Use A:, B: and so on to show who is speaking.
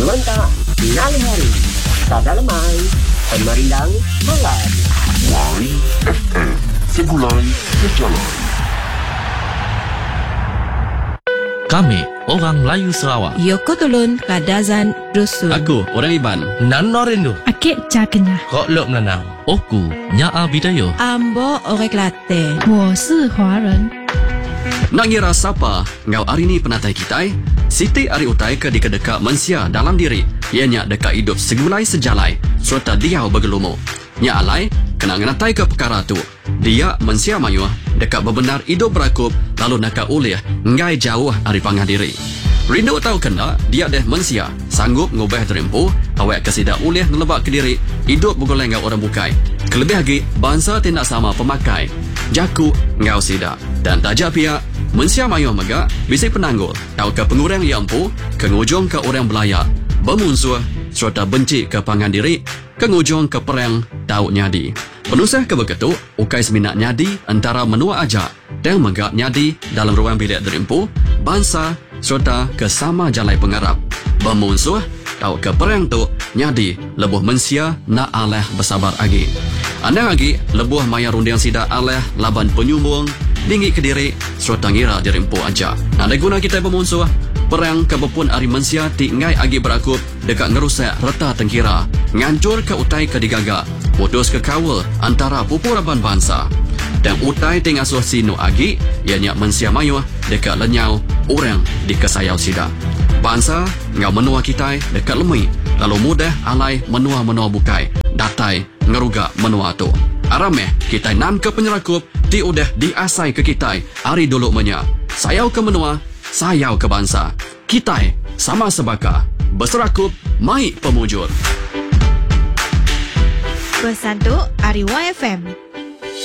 A: Serentak Nali Hari Sada Lemai Pemerindang Malam YFM Segulai Berjalan.
B: Kami orang Melayu Sarawak.
C: Yoko Tolon Kadazan Dusun.
B: Aku orang Iban. Nan Norindu.
D: Akik Jakenya.
B: Kok Lok Menanau. Oku Nyaa Bidayo.
C: Ambo Orang Kelantan.
D: 我是华人。
E: Nak ngira siapa ngau hari ni penatai kita? Siti ari utai ke dikadeka mensia dalam diri. Ianya dekat hidup segulai sejalai serta diau bergelumu. Nya alai kena ngenatai ke perkara tu. Dia mensia mayu dekat bebenar hidup berakup lalu nak ulih ngai jauh dari pangan diri. Rindu tahu kena dia deh mensia sanggup ngubah terempu awak kesida ulih ngelebak ke diri hidup bergoleng ngau orang bukai. Kelebih lagi bangsa tidak sama pemakai. Jaku ngau sida dan tajak pihak mensia mayu mega bisa penanggul tahu ke pengurang yang empu kengujung ke orang belayar bermusuh serta benci ke pangan diri kengujung ke perang tahu nyadi. Penusah ke begitu, ukai seminat nyadi antara menua ajak dan megak nyadi dalam ruang bilik derempu, bangsa serta kesama jalai pengarap. Bermusuh, tahu ke perang tu nyadi lebuh mensia nak aleh bersabar lagi. Anda lagi lebuh maya rundiang sida aleh laban penyumbung, dinggi ke diri serta ngira derempu ajak. Ada guna kita bermusuh, perang kebepun ari mensia ti ngai agi berakup dekat ngerusak reta tengkira, ngancur ke utai ke digaga. Putus ke kawal antara pupuraban bangsa. Dan utai tengah suh sinu agi, ianya mensia mayu dekat lenyau orang di kesayau sida. Bangsa ngau menua kita dekat lemui, lalu mudah alai menua-menua bukai, datai ngerugak menua tu. Arameh kita nan ke penyerakup, ti udah diasai ke kita, hari dulu menya. Sayau ke menua, sayau ke bangsa. Kita sama sebaka, berserakup, mai pemujur.
C: Bersanduk Ari YFM